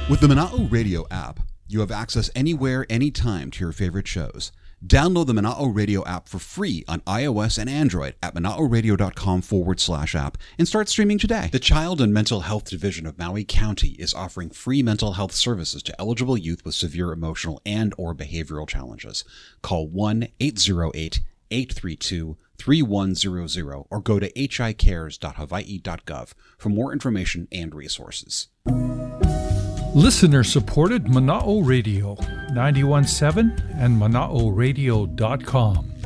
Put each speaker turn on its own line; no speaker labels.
With the Mana'o Radio app, you have access anywhere, anytime to your favorite shows. Download the Mana'o Radio app for free on iOS and Android at manaoradio.com/app and start streaming today. The Child and Mental Health Division of Maui County is offering free mental health services to eligible youth with severe emotional and or behavioral challenges. Call 1-808-832-3100 or go to hicares.hawaii.gov for more information and resources.
Listener-supported Mana'o Radio, 91.7 and manaoradio.com.